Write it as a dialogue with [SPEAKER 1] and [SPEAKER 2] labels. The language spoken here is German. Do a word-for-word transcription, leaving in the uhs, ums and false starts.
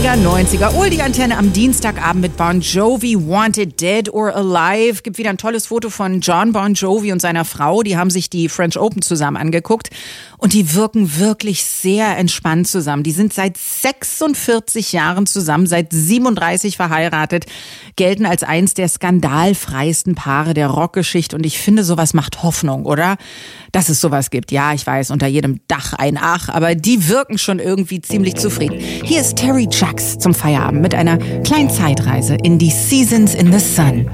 [SPEAKER 1] achtziger, neunziger. Oldie-Antenne am Dienstagabend mit Bon Jovi, Wanted Dead or Alive. Gibt wieder ein tolles Foto von John Bon Jovi und seiner Frau. Die haben sich die French Open zusammen angeguckt. Und die wirken wirklich sehr entspannt zusammen. Die sind seit sechsundvierzig Jahren zusammen, seit siebenunddreißig verheiratet, gelten als eins der skandalfreisten Paare der Rockgeschichte. Und ich finde, sowas macht Hoffnung, oder? Dass es sowas gibt. Ja, ich weiß, unter jedem Dach ein Ach, aber die wirken schon irgendwie ziemlich zufrieden. Hier ist Terry Jacks zum Feierabend mit einer kleinen Zeitreise in die Seasons in the Sun.